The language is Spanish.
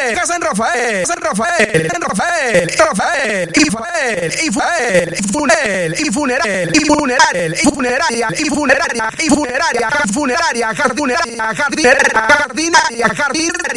San Rafael, San Rafael, San Rafael, Rafael, Ifael, Ifael, Funel, y funeral, y funeral, y funeraria, y funeraria, y funeraria, funeraria, jardinaria, jardinaria, jardinaria, jardinaria.